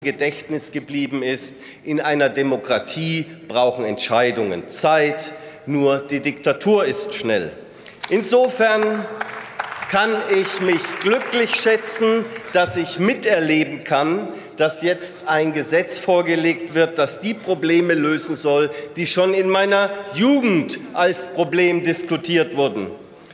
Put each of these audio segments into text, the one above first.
Gedächtnis geblieben ist. In einer Demokratie brauchen Entscheidungen Zeit, nur die Diktatur ist schnell. Insofern kann ich mich glücklich schätzen, dass ich miterleben kann, dass jetzt ein Gesetz vorgelegt wird, das die Probleme lösen soll, die schon in meiner Jugend als Problem diskutiert wurden.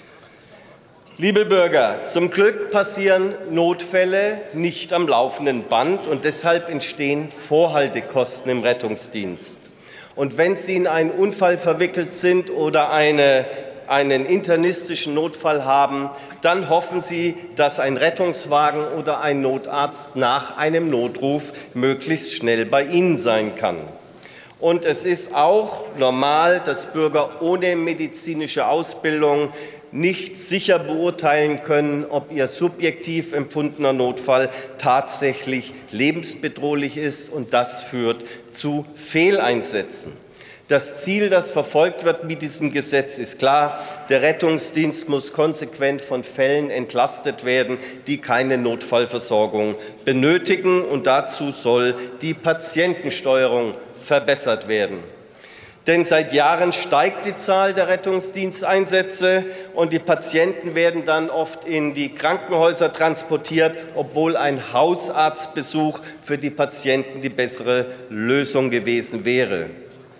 Liebe Bürger, zum Glück passieren Notfälle nicht am laufenden Band und deshalb entstehen Vorhaltekosten im Rettungsdienst. Und wenn Sie in einen Unfall verwickelt sind oder einen internistischen Notfall haben, dann hoffen Sie, dass ein Rettungswagen oder ein Notarzt nach einem Notruf möglichst schnell bei Ihnen sein kann. Und es ist auch normal, dass Bürger ohne medizinische Ausbildung nicht sicher beurteilen können, ob ihr subjektiv empfundener Notfall tatsächlich lebensbedrohlich ist, und das führt zu Fehleinsätzen. Das Ziel, das verfolgt wird mit diesem Gesetz, ist klar. Der Rettungsdienst muss konsequent von Fällen entlastet werden, die keine Notfallversorgung benötigen, und dazu soll die Patientensteuerung verbessert werden. Denn seit Jahren steigt die Zahl der Rettungsdiensteinsätze und die Patienten werden dann oft in die Krankenhäuser transportiert, obwohl ein Hausarztbesuch für die Patienten die bessere Lösung gewesen wäre.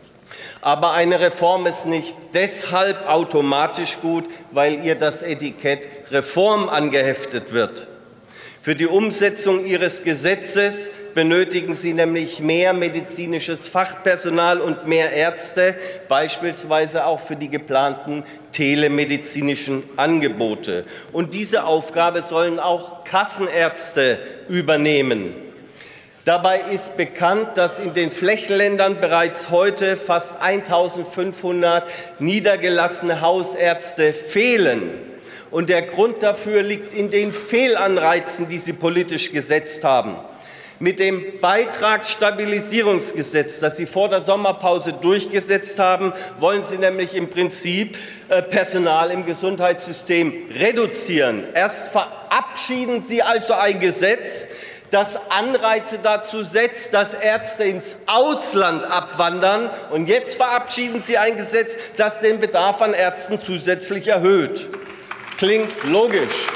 Aber eine Reform ist nicht deshalb automatisch gut, weil ihr das Etikett Reform angeheftet wird. Für die Umsetzung Ihres Gesetzes benötigen Sie nämlich mehr medizinisches Fachpersonal und mehr Ärzte, beispielsweise auch für die geplanten telemedizinischen Angebote. Und diese Aufgabe sollen auch Kassenärzte übernehmen. Dabei ist bekannt, dass in den Flächenländern bereits heute fast 1.500 niedergelassene Hausärzte fehlen. Und der Grund dafür liegt in den Fehlanreizen, die Sie politisch gesetzt haben. Mit dem Beitragsstabilisierungsgesetz, das Sie vor der Sommerpause durchgesetzt haben, wollen Sie nämlich im Prinzip Personal im Gesundheitssystem reduzieren. Erst verabschieden Sie also ein Gesetz, das Anreize dazu setzt, dass Ärzte ins Ausland abwandern. Und jetzt verabschieden Sie ein Gesetz, das den Bedarf an Ärzten zusätzlich erhöht. Klingt logisch.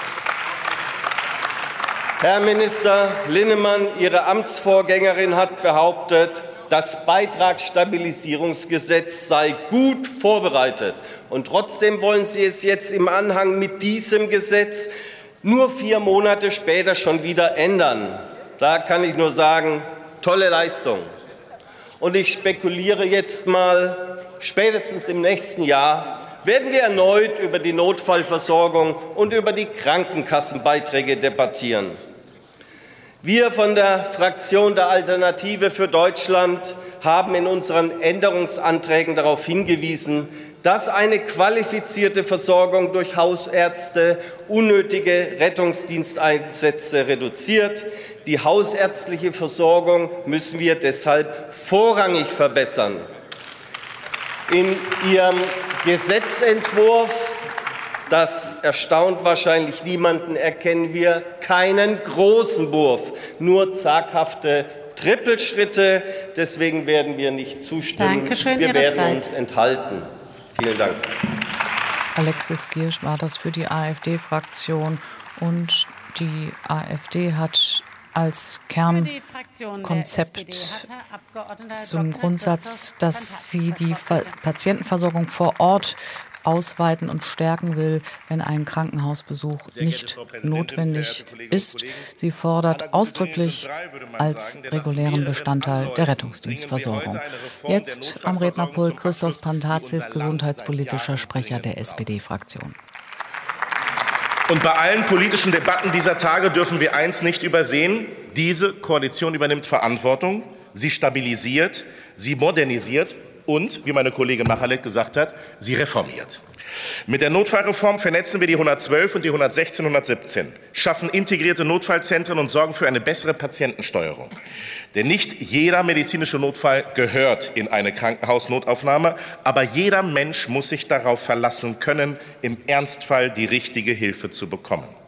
Herr Minister Linnemann, Ihre Amtsvorgängerin hat behauptet, das Beitragsstabilisierungsgesetz sei gut vorbereitet. Und trotzdem wollen Sie es jetzt im Anhang mit diesem Gesetz nur 4 Monate später schon wieder ändern. Da kann ich nur sagen, tolle Leistung. Und ich spekuliere jetzt mal, spätestens im nächsten Jahr werden wir erneut über die Notfallversorgung und über die Krankenkassenbeiträge debattieren. Wir von der Fraktion der Alternative für Deutschland haben in unseren Änderungsanträgen darauf hingewiesen, dass eine qualifizierte Versorgung durch Hausärzte unnötige Rettungsdiensteinsätze reduziert. Die hausärztliche Versorgung müssen wir deshalb vorrangig verbessern. In Ihrem Gesetzentwurf, das erstaunt wahrscheinlich niemanden, erkennen wir keinen großen Wurf, nur zaghafte Trippelschritte. Deswegen werden wir nicht zustimmen. Dankeschön, wir werden uns enthalten. Vielen Dank. Alexis Giersch war das für die AfD-Fraktion. Und die AfD hat als Kernkonzept zum Grundsatz, dass sie die Patientenversorgung vor Ort ausweiten und stärken will, wenn ein Krankenhausbesuch nicht notwendig ist. Sie fordert ausdrücklich als regulären Bestandteil der Rettungsdienstversorgung. Jetzt am Rednerpult Christos Pantazis, gesundheitspolitischer Sprecher der SPD-Fraktion. Und bei allen politischen Debatten dieser Tage dürfen wir eins nicht übersehen: Diese Koalition übernimmt Verantwortung, sie stabilisiert, sie modernisiert und, wie meine Kollegin Machalek gesagt hat, sie reformiert. Mit der Notfallreform vernetzen wir die 112 und die 116 und 117, schaffen integrierte Notfallzentren und sorgen für eine bessere Patientensteuerung. Denn nicht jeder medizinische Notfall gehört in eine Krankenhausnotaufnahme, aber jeder Mensch muss sich darauf verlassen können, im Ernstfall die richtige Hilfe zu bekommen.